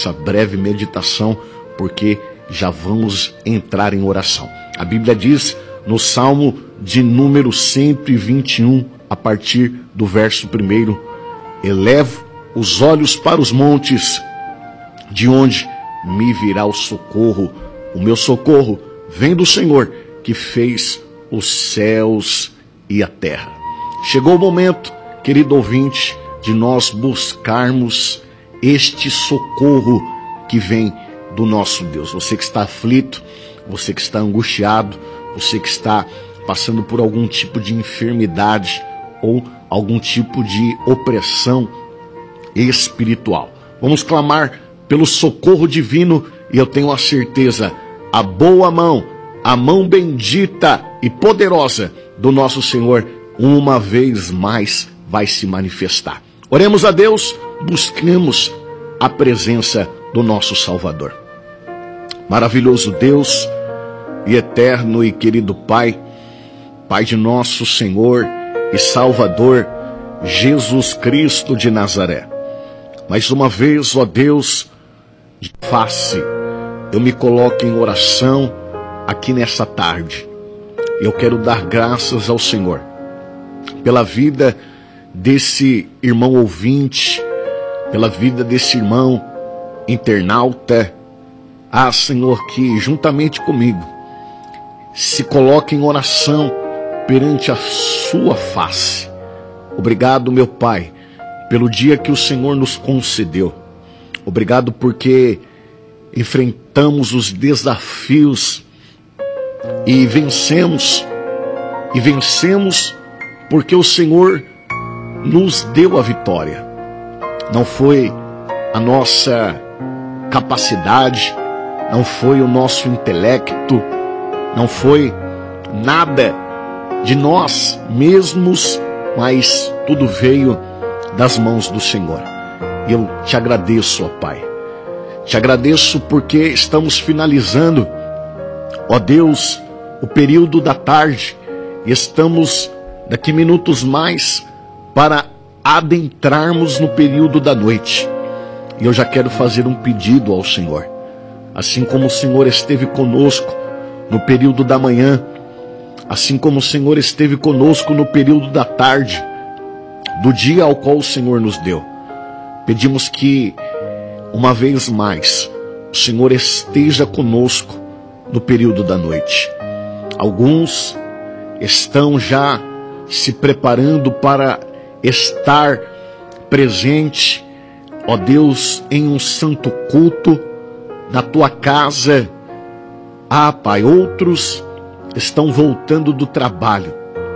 nossa breve meditação, porque já vamos entrar em oração. A Bíblia diz no Salmo de número 121, a partir do verso 1: elevo os olhos para os montes, de onde me virá o socorro. O meu socorro vem do Senhor, que fez os céus e a terra. Chegou o momento, querido ouvinte, de nós buscarmos este socorro que vem do nosso Deus. Você que está aflito, você que está angustiado, você que está passando por algum tipo de enfermidade ou algum tipo de opressão espiritual. Vamos clamar pelo socorro divino, e eu tenho a certeza, a boa mão, a mão bendita e poderosa do nosso Senhor, uma vez mais vai se manifestar. Oremos a Deus, busquemos a presença do nosso Salvador. Maravilhoso Deus e eterno e querido Pai, Pai de nosso Senhor e Salvador, Jesus Cristo de Nazaré. Mais uma vez, ó Deus, de face, eu me coloco em oração aqui nessa tarde. Eu quero dar graças ao Senhor pela vida desse irmão ouvinte, pela vida desse irmão internauta. Ah, Senhor, que juntamente comigo se coloque em oração perante a sua face. Obrigado, meu Pai, pelo dia que o Senhor nos concedeu. Obrigado porque enfrentamos os desafios e vencemos porque o Senhor nos deu a vitória. Não foi a nossa capacidade, não foi o nosso intelecto, não foi nada de nós mesmos, mas tudo veio das mãos do Senhor. E eu te agradeço, ó Pai. Te agradeço porque estamos finalizando, ó Deus, o período da tarde, e estamos daqui minutos mais para adentrarmos no período da noite. E eu já quero fazer um pedido ao Senhor. Assim como o Senhor esteve conosco no período da manhã, assim como o Senhor esteve conosco no período da tarde, do dia ao qual o Senhor nos deu, pedimos que, uma vez mais, o Senhor esteja conosco no período da noite. Alguns estão já se preparando para estar presente, ó Deus, em um santo culto na tua casa. Ah, Pai, outros estão voltando do trabalho,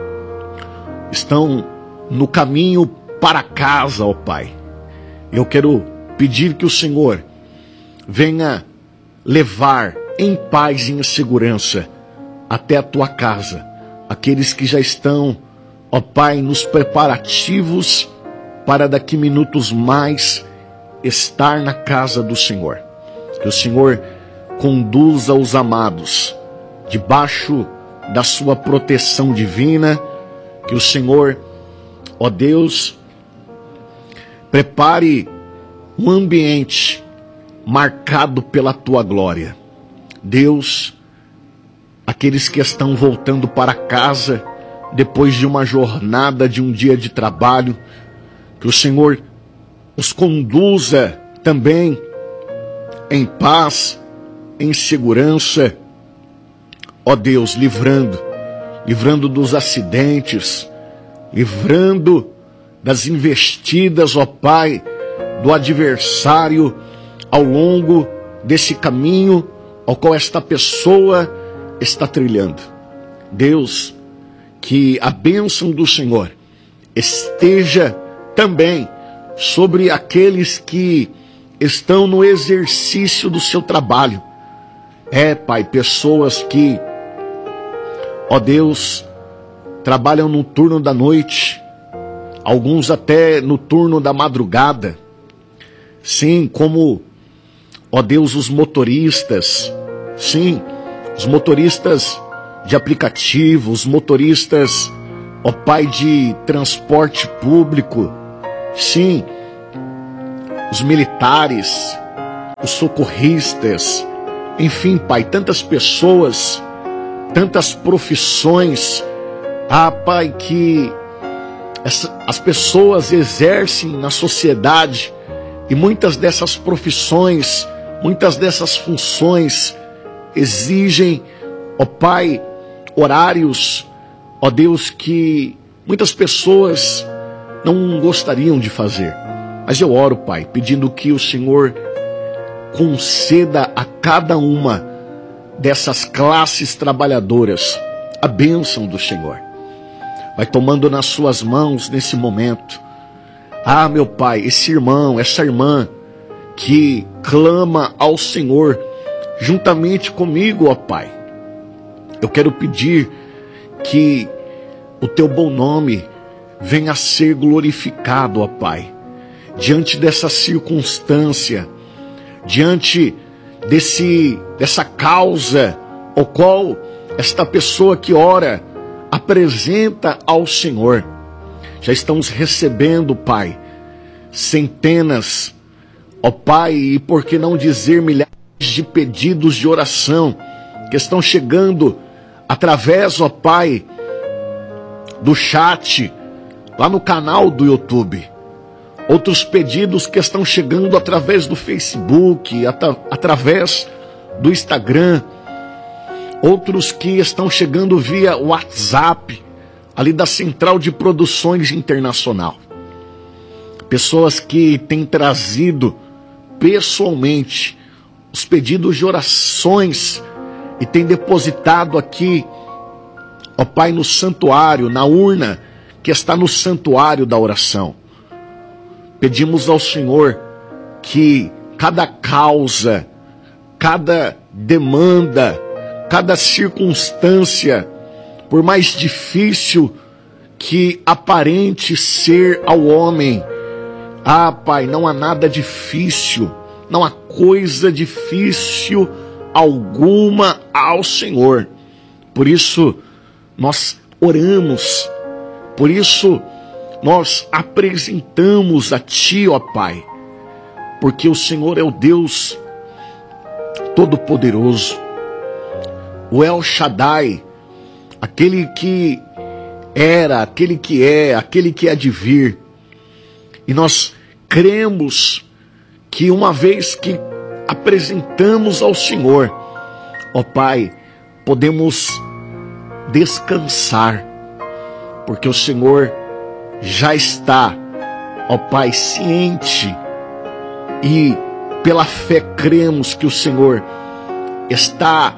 estão no caminho para casa, ó Pai. Eu quero pedir que o Senhor venha levar em paz e em segurança até a tua casa aqueles que já estão, ó Pai, nos preparativos para daqui minutos mais estar na casa do Senhor. Que o Senhor conduza os amados debaixo da sua proteção divina. Que o Senhor, ó Deus, prepare um ambiente marcado pela tua glória. Deus, aqueles que estão voltando para casa depois de uma jornada, de um dia de trabalho, que o Senhor os conduza também em paz, em segurança, ó Deus, livrando dos acidentes, livrando das investidas, ó Pai, do adversário ao longo desse caminho ao qual esta pessoa está trilhando. Deus, que a bênção do Senhor esteja também sobre aqueles que estão no exercício do seu trabalho. Pai, pessoas que, ó Deus, trabalham no turno da noite, alguns até no turno da madrugada. Sim, como, ó Deus, os motoristas. Sim, os motoristas de aplicativo, os motoristas, ó Pai, de transporte público. Sim, os militares, os socorristas, enfim, Pai, tantas pessoas, tantas profissões, Pai, que as pessoas exercem na sociedade, e muitas dessas profissões, muitas dessas funções exigem, Pai, horários, Deus, que muitas pessoas não gostariam de fazer. Mas eu oro, Pai, pedindo que o Senhor conceda a cada uma dessas classes trabalhadoras a bênção do Senhor. Vai tomando nas suas mãos nesse momento. Meu Pai, esse irmão, essa irmã que clama ao Senhor juntamente comigo, Pai. Eu quero pedir que o Teu bom nome venha a ser glorificado, Pai, diante dessa circunstância, diante dessa causa, o qual esta pessoa que ora apresenta ao Senhor. Já estamos recebendo, Pai, centenas, Pai, e por que não dizer milhares de pedidos de oração que estão chegando através, Pai, do chat, lá no canal do YouTube. Outros pedidos que estão chegando através do Facebook, através do Instagram. Outros que estão chegando via WhatsApp, ali da Central de Produções Internacional. Pessoas que têm trazido pessoalmente os pedidos de orações e têm depositado aqui, Pai, no santuário, na urna que está no santuário da oração. Pedimos ao Senhor que cada causa, cada demanda, cada circunstância, por mais difícil que aparente ser ao homem, Pai, não há nada difícil, não há coisa difícil alguma ao Senhor. Por isso nós oramos, por isso nós apresentamos a Ti, Pai, porque o Senhor é o Deus Todo-Poderoso, o El Shaddai, aquele que era, aquele que é, aquele que há de vir. E nós cremos que uma vez que apresentamos ao Senhor, Pai, podemos descansar, porque o Senhor já está, Pai, ciente, e pela fé cremos que o Senhor está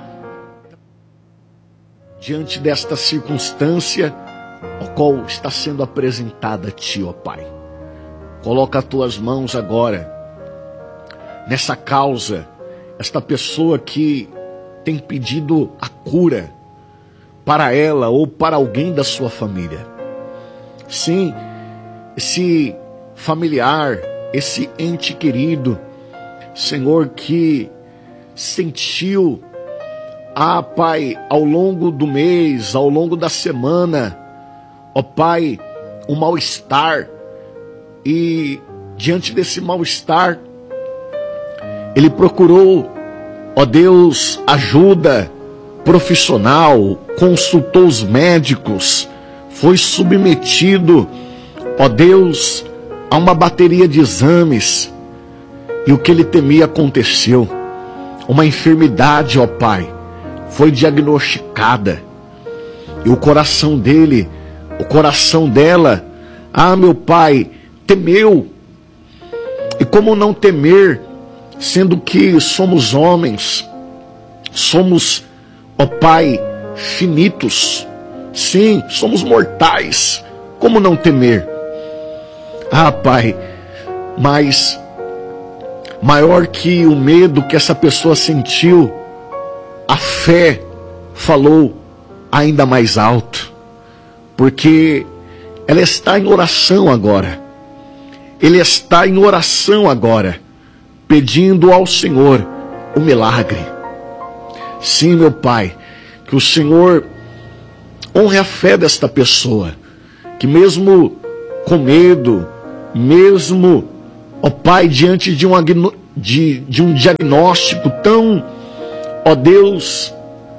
diante desta circunstância, a qual está sendo apresentada a Ti, Pai. Coloca as Tuas mãos agora nessa causa, esta pessoa que tem pedido a cura para ela ou para alguém da sua família. Sim, esse familiar, esse ente querido, Senhor, que sentiu, Pai, ao longo do mês, ao longo da semana, Pai, um mal-estar, e diante desse mal-estar, ele procurou, Deus, ajuda profissional, consultou os médicos, foi submetido, Deus, a uma bateria de exames, e o que ele temia aconteceu. Uma enfermidade, Pai, foi diagnosticada, e o coração dele, o coração dela, meu Pai, temeu. E como não temer, sendo que somos homens, somos, Pai, finitos, sim, somos mortais, como não temer? Pai, mas maior que o medo que essa pessoa sentiu, a fé falou ainda mais alto, porque ela está em oração agora, ele está em oração agora, pedindo ao Senhor o milagre. Sim, meu Pai, que o Senhor honre a fé desta pessoa, que mesmo com medo, mesmo, Pai, diante de um de um diagnóstico tão, ó Deus,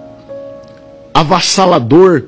avassalador,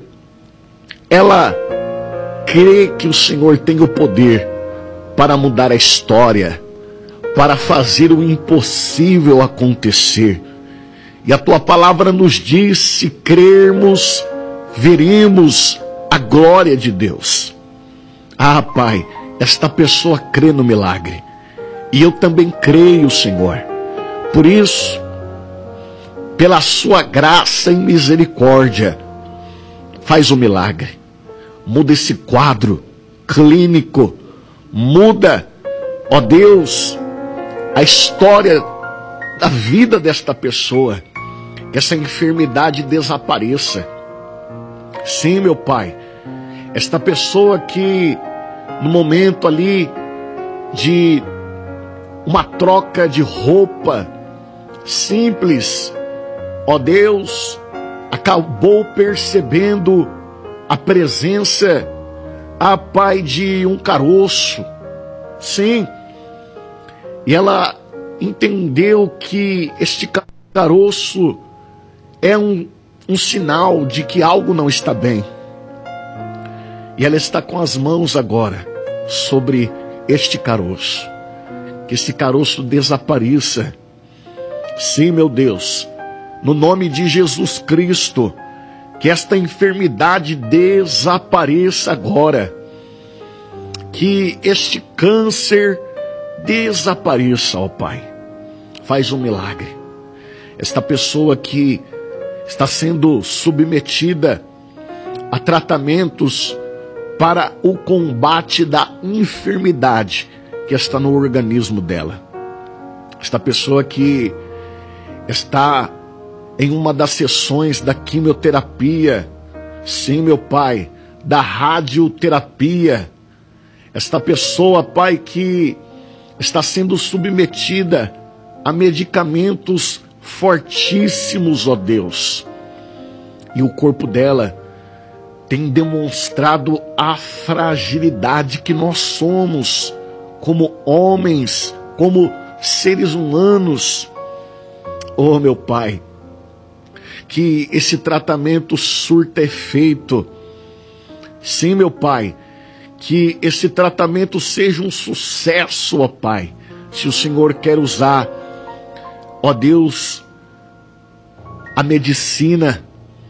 ela crê que o Senhor tem o poder para mudar a história, para fazer o impossível acontecer. E a tua palavra nos diz: se crermos, veremos a glória de Deus. Ah, Pai, esta pessoa crê no milagre. E eu também creio, Senhor. Por isso, pela sua graça e misericórdia, faz o milagre. Muda esse quadro clínico. Muda, ó Deus, a história da vida desta pessoa. Que essa enfermidade desapareça. Sim, meu Pai. Esta pessoa que no momento ali de uma troca de roupa simples, ó Deus, acabou percebendo a presença, Pai, de um caroço. Sim. E ela entendeu que este caroço é um sinal de que algo não está bem. E ela está com as mãos agora sobre este caroço. Que este caroço desapareça. Sim, meu Deus, no nome de Jesus Cristo, que esta enfermidade desapareça agora. Que este câncer desapareça, ó Pai. Faz um milagre. Esta pessoa que está sendo submetida a tratamentos para o combate da enfermidade que está no organismo dela. Esta pessoa que está em uma das sessões da quimioterapia, sim, meu Pai, da radioterapia. Esta pessoa, Pai, que está sendo submetida a medicamentos fortíssimos, ó Deus. E o corpo dela tem demonstrado a fragilidade que nós somos como homens, como seres humanos. Oh, meu Pai, que esse tratamento surta efeito. Sim, meu Pai, que esse tratamento seja um sucesso, ó Pai. Se o Senhor quer usar, ó Deus, a medicina,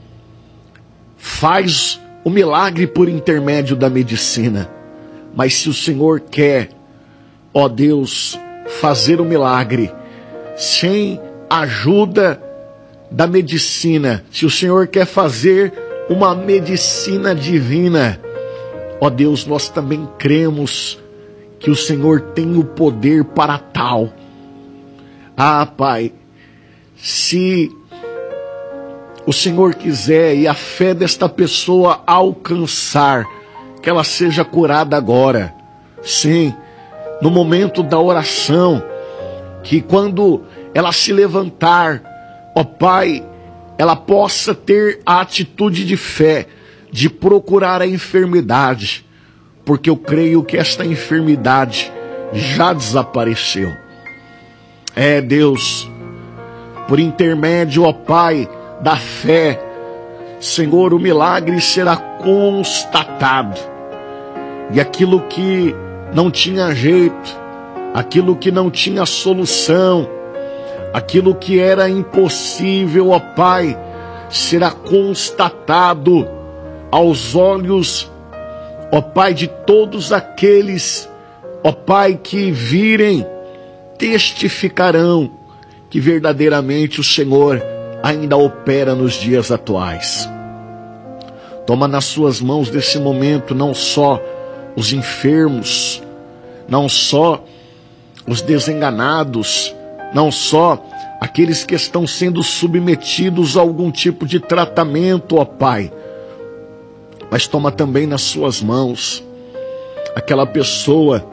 faz o milagre por intermédio da medicina. Mas se o Senhor quer, ó Deus, fazer o milagre sem ajuda da medicina, se o Senhor quer fazer uma medicina divina, ó Deus, nós também cremos que o Senhor tem o poder para tal. Ah, Pai, se o Senhor quiser e a fé desta pessoa alcançar, que ela seja curada agora. Sim, no momento da oração, que quando ela se levantar, ó Pai, ela possa ter a atitude de fé, de procurar a enfermidade, porque eu creio que esta enfermidade já desapareceu. É, Deus, por intermédio, ó Pai, da fé, Senhor, o milagre será constatado. E aquilo que não tinha jeito, aquilo que não tinha solução, aquilo que era impossível, ó Pai, será constatado aos olhos, ó Pai, de todos aqueles, ó Pai, que virem, testificarão que verdadeiramente o Senhor ainda opera nos dias atuais. Toma nas suas mãos nesse momento não só os enfermos, não só os desenganados, não só aqueles que estão sendo submetidos a algum tipo de tratamento, ó Pai, mas toma também nas suas mãos aquela pessoa,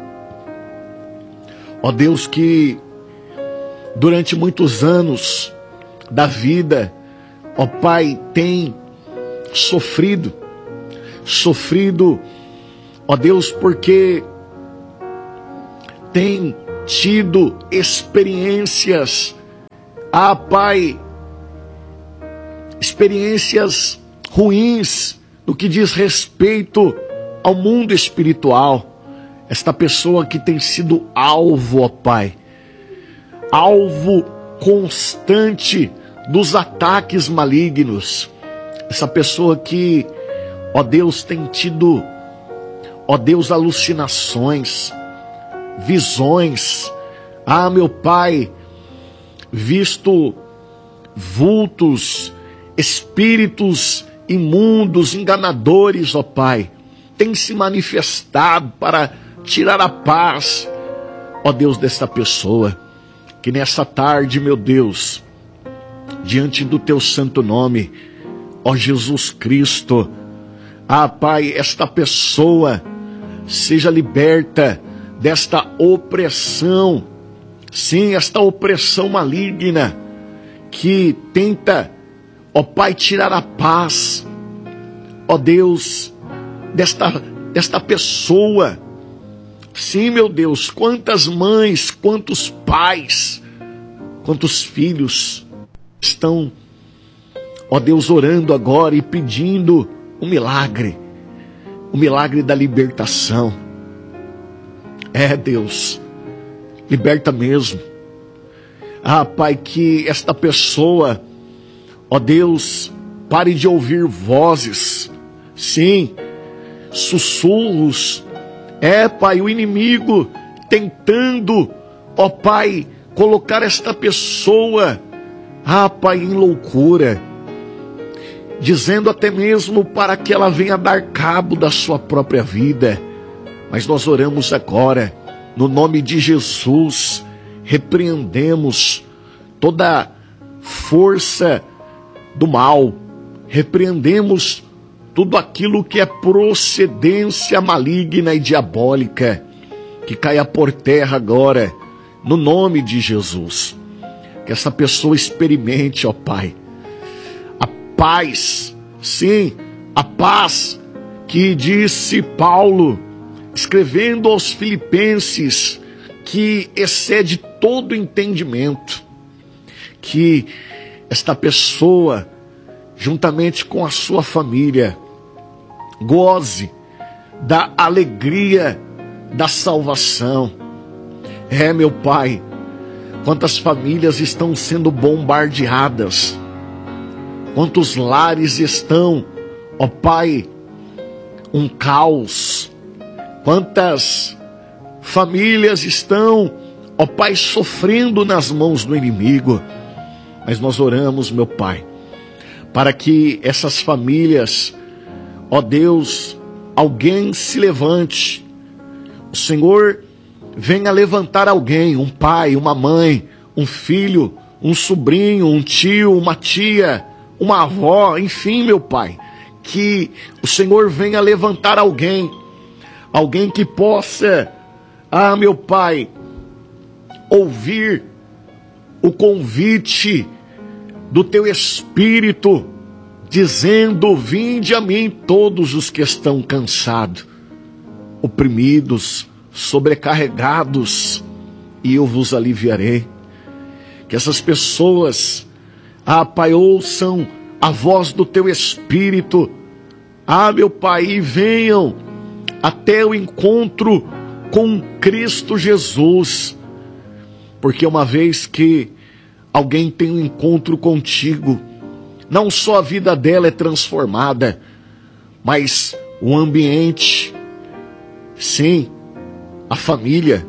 ó Deus, que durante muitos anos da vida, ó Pai, tem sofrido, ó Deus, porque tem tido experiências, Pai, experiências ruins no que diz respeito ao mundo espiritual. Esta pessoa que tem sido alvo, ó Pai, alvo constante dos ataques malignos. Essa pessoa que, ó Deus, tem tido, ó Deus, alucinações, visões. Meu Pai, visto vultos, espíritos imundos, enganadores, ó Pai, tem se manifestado para tirar a paz, ó Deus, desta pessoa. Que nessa tarde, meu Deus, diante do teu santo nome, ó Jesus Cristo, Pai, esta pessoa seja liberta desta opressão, sim, esta opressão maligna que tenta, ó Pai, tirar a paz, ó Deus, desta pessoa. Sim, meu Deus, quantas mães, quantos pais, quantos filhos estão, ó Deus, orando agora e pedindo o milagre da libertação. Deus, liberta mesmo. Pai, que esta pessoa, ó Deus, pare de ouvir vozes, sim, sussurros. Pai, o inimigo tentando, ó Pai, colocar esta pessoa, Pai, em loucura, dizendo até mesmo para que ela venha dar cabo da sua própria vida. Mas nós oramos agora, no nome de Jesus, repreendemos toda força do mal, repreendemos tudo aquilo que é procedência maligna e diabólica, que caia por terra agora, no nome de Jesus. Que essa pessoa experimente, ó Pai, a paz, sim, a paz que disse Paulo, escrevendo aos Filipenses, que excede todo entendimento. Que esta pessoa, juntamente com a sua família, goze da alegria da salvação. Meu Pai, quantas famílias estão sendo bombardeadas, quantos lares estão, ó Pai, um caos, quantas famílias estão, ó Pai, sofrendo nas mãos do inimigo. Mas nós oramos, meu Pai, para que essas famílias, ó Deus, alguém se levante. O Senhor venha levantar alguém, um pai, uma mãe, um filho, um sobrinho, um tio, uma tia, uma avó, enfim, meu Pai, que o Senhor venha levantar alguém que possa, meu Pai, ouvir o convite do Teu Espírito, dizendo: vinde a mim todos os que estão cansados, oprimidos, sobrecarregados, e eu vos aliviarei. Que essas pessoas, Pai, ouçam a voz do Teu Espírito, meu Pai, e venham até o encontro com Cristo Jesus, porque uma vez que alguém tem um encontro contigo, não só a vida dela é transformada, mas o ambiente, sim, a família,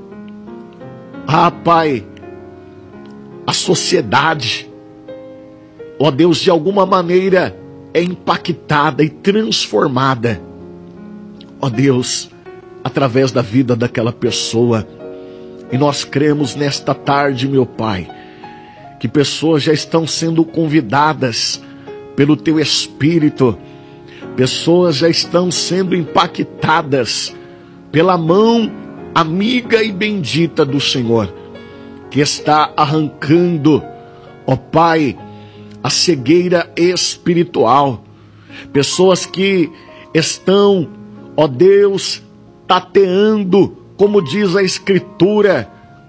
Pai, a sociedade, ó Deus, de alguma maneira é impactada e transformada, ó Deus, através da vida daquela pessoa. E nós cremos nesta tarde, meu Pai, que pessoas já estão sendo convidadas pelo Teu Espírito, pessoas já estão sendo impactadas pela mão amiga e bendita do Senhor, que está arrancando, ó Pai, a cegueira espiritual. Pessoas que estão, ó Deus, tateando, como diz a Escritura,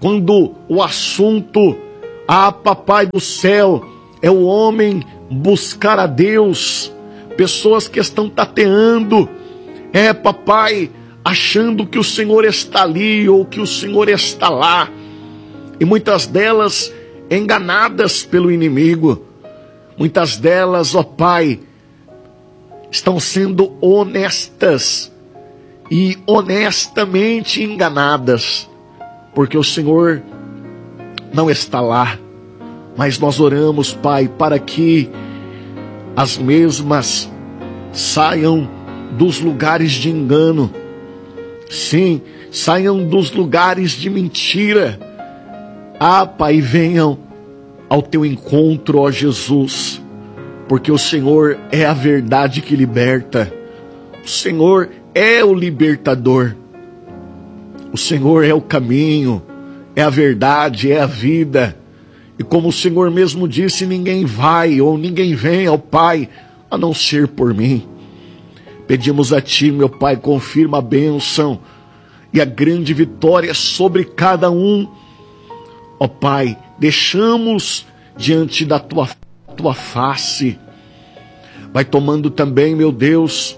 quando o assunto, papai do céu, é o homem buscar a Deus, pessoas que estão tateando, papai, achando que o Senhor está ali ou que o Senhor está lá, e muitas delas enganadas pelo inimigo, muitas delas, ó Pai, estão sendo honestas e honestamente enganadas, porque o Senhor não está lá. Mas nós oramos, Pai, para que as mesmas saiam dos lugares de engano, sim, saiam dos lugares de mentira, Pai, venham ao teu encontro, ó Jesus, porque o Senhor é a verdade que liberta, o Senhor é o libertador, o Senhor é o caminho, é a verdade, é a vida. E como o Senhor mesmo disse, ninguém vai ou ninguém vem ao Pai a não ser por mim. Pedimos a Ti, meu Pai, confirma a bênção e a grande vitória sobre cada um. Ó Pai, deixamos diante da Tua face. Vai tomando também, meu Deus,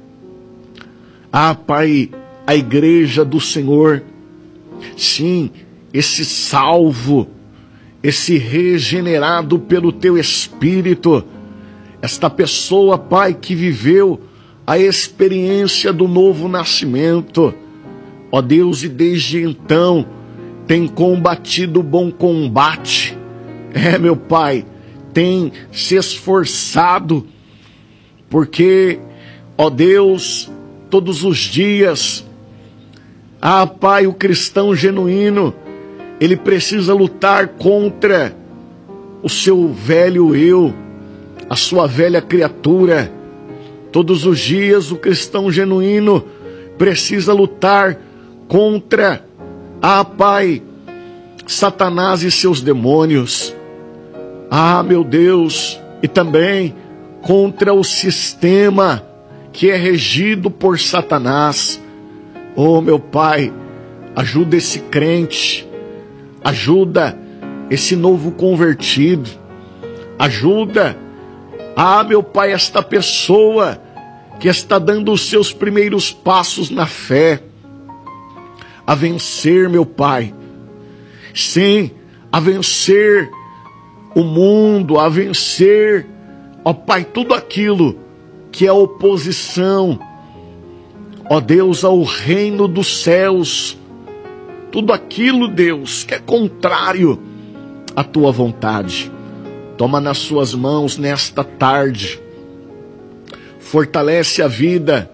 Pai, a igreja do Senhor. Sim, esse salvo, esse regenerado pelo Teu Espírito, esta pessoa, Pai, que viveu a experiência do novo nascimento, ó Deus, e desde então tem combatido o bom combate, meu Pai, tem se esforçado, porque, ó Deus, todos os dias, Pai, o cristão genuíno, ele precisa lutar contra o seu velho eu, a sua velha criatura. Todos os dias o cristão genuíno precisa lutar contra, Pai, Satanás e seus demônios. Meu Deus, e também contra o sistema que é regido por Satanás. Oh, meu Pai, ajuda esse crente, ajuda esse novo convertido, ajuda, meu Pai, esta pessoa que está dando os seus primeiros passos na fé, a vencer, meu Pai, sim, a vencer o mundo, a vencer, ó Pai, tudo aquilo que é oposição, ó Deus, ao reino dos céus, tudo aquilo, Deus, que é contrário à Tua vontade. Toma nas Suas mãos nesta tarde, fortalece a vida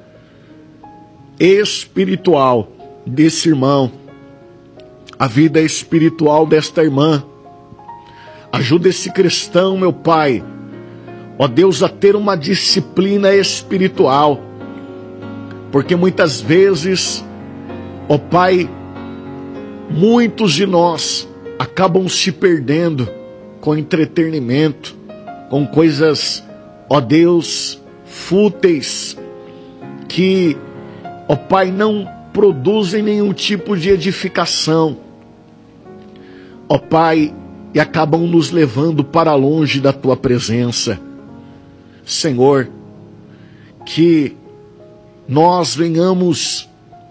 espiritual desse irmão, a vida espiritual desta irmã. Ajuda esse cristão, meu Pai, ó Deus, a ter uma disciplina espiritual, porque muitas vezes, ó Pai, muitos de nós acabam se perdendo com entretenimento, com coisas, ó Deus, fúteis, que, ó Pai, não produzem nenhum tipo de edificação, ó Pai, e acabam nos levando para longe da Tua presença. Senhor, que nós venhamos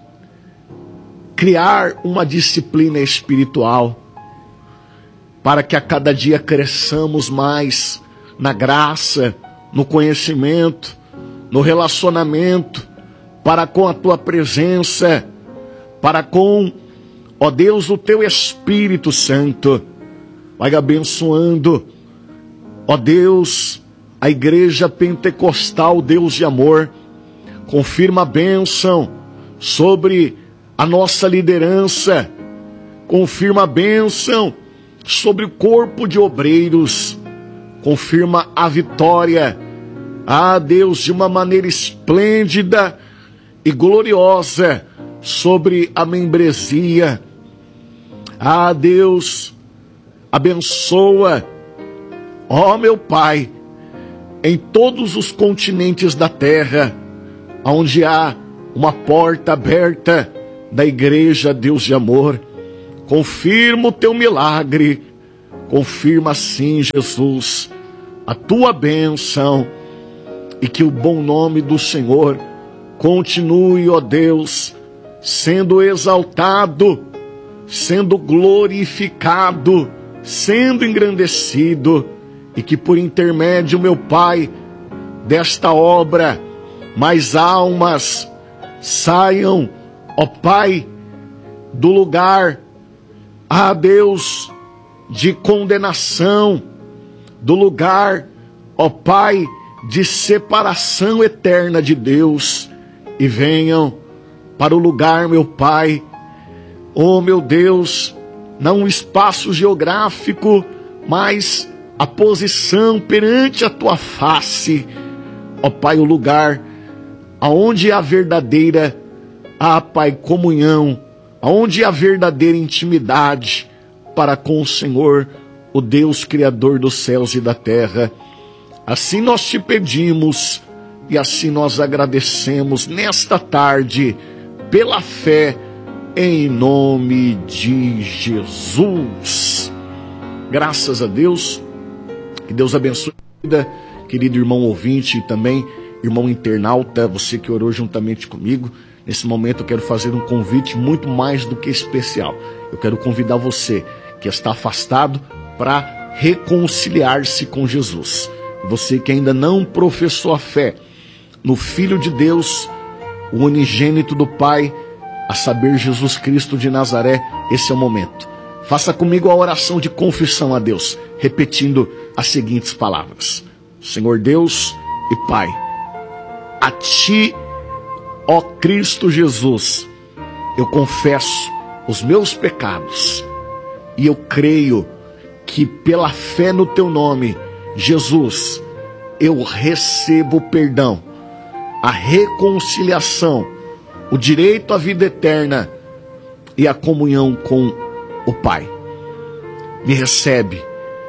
criar uma disciplina espiritual, para que a cada dia cresçamos mais na graça, no conhecimento, no relacionamento, para com a Tua presença, para com, ó Deus, o Teu Espírito Santo. Vai abençoando, ó Deus, a igreja pentecostal, Deus de amor. Confirma a bênção sobre a nossa liderança, confirma a bênção sobre o corpo de obreiros, confirma a vitória, Deus, de uma maneira esplêndida e gloriosa sobre a membresia. Deus, abençoa, ó meu Pai, em todos os continentes da terra, onde há uma porta aberta da igreja, Deus de amor. confirma o teu milagre, confirma sim, Jesus, a tua bênção, e que o bom nome do Senhor continue, ó Deus, sendo exaltado, sendo glorificado, sendo engrandecido, e que por intermédio, meu Pai, desta obra, mais almas saiam, ó Pai, do lugar, Deus, de condenação, do lugar, ó Pai, de separação eterna de Deus, e venham para o lugar, meu Pai, oh meu Deus, não o espaço geográfico, mas a posição perante a tua face, ó Pai, o lugar aonde há verdadeira, Pai, comunhão, aonde há verdadeira intimidade para com o Senhor, o Deus Criador dos céus e da terra. Assim nós te pedimos e assim nós agradecemos nesta tarde, pela fé, em nome de Jesus. Graças a Deus, que Deus abençoe, querido irmão ouvinte e também irmão internauta, você que orou juntamente comigo. Nesse momento eu quero fazer um convite muito mais do que especial. Eu quero convidar você que está afastado para reconciliar-se com Jesus. Você que ainda não professou a fé no Filho de Deus, o unigênito do Pai, a saber, Jesus Cristo de Nazaré, esse é o momento. Faça comigo a oração de confissão a Deus, repetindo as seguintes palavras: Senhor Deus e Pai, a Ti, ó Cristo Jesus, eu confesso os meus pecados e eu creio que pela fé no Teu nome, Jesus, eu recebo o perdão, a reconciliação, o direito à vida eterna e a comunhão com o Pai. Me recebe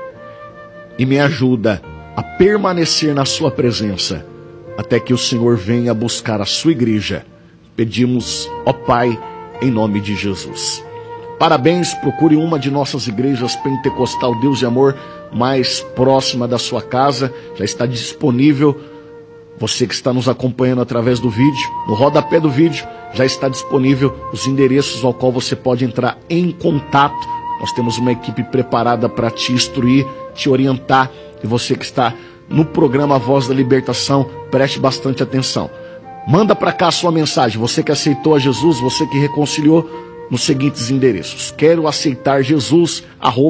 e me ajuda a permanecer na sua presença até que o Senhor venha buscar a sua igreja. Pedimos, ó Pai, em nome de Jesus. Parabéns, procure uma de nossas igrejas Pentecostal Deus e Amor mais próxima da sua casa, já está disponível. Você que está nos acompanhando através do vídeo, no rodapé do vídeo já está disponível os endereços ao qual você pode entrar em contato. Nós temos uma equipe preparada para te instruir, te orientar, e você que está no programa Voz da Libertação, preste bastante atenção. Manda para cá a sua mensagem, você que aceitou a Jesus, você que reconciliou, nos seguintes endereços: quero aceitar Jesus,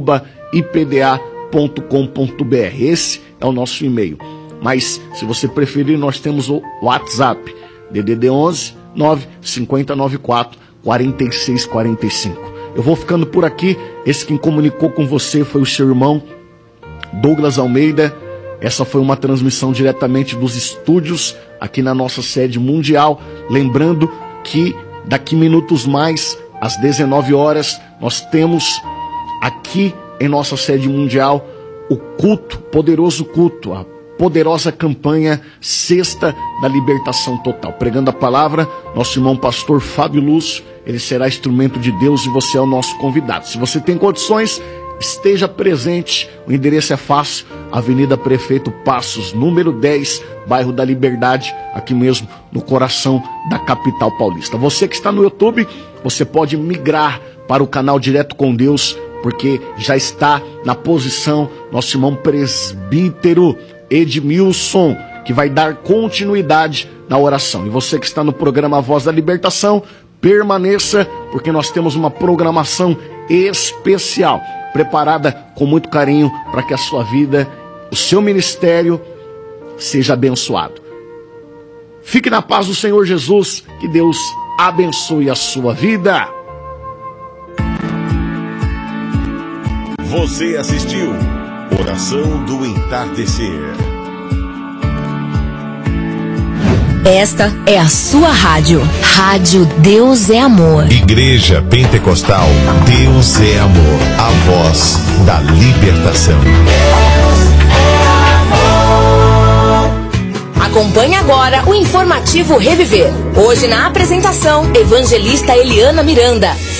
@ipda.com.br. Esse é o nosso e-mail. Mas, se você preferir, nós temos o WhatsApp, DDD 11 95094 4645. Eu vou ficando por aqui. Esse quem comunicou com você foi o seu irmão Douglas Almeida. Essa foi uma transmissão diretamente dos estúdios aqui na nossa sede mundial. Lembrando que daqui minutos mais, às 19 horas, nós temos aqui em nossa sede mundial o culto, poderoso culto, a poderosa campanha Sexta da Libertação Total. Pregando a palavra, nosso irmão pastor Fábio Lúcio, ele será instrumento de Deus e você é o nosso convidado. Se você tem condições, esteja presente. O endereço é fácil: Avenida Prefeito Passos, número 10, bairro da Liberdade, aqui mesmo no coração da capital paulista. Você que está no YouTube, você pode migrar para o canal Direto com Deus, porque já está na posição nosso irmão presbítero Edmilson, que vai dar continuidade na oração. E você que está no programa Voz da Libertação, permaneça, porque nós temos uma programação especial, preparada com muito carinho para que a sua vida, o seu ministério seja abençoado. Fique na paz do Senhor Jesus, que Deus abençoe a sua vida. Você assistiu Oração do Entardecer. Esta é a sua rádio. Rádio Deus é Amor. Igreja Pentecostal Deus é Amor. A voz da libertação. Deus é amor. Acompanhe agora o informativo Reviver. Hoje na apresentação, evangelista Eliana Miranda.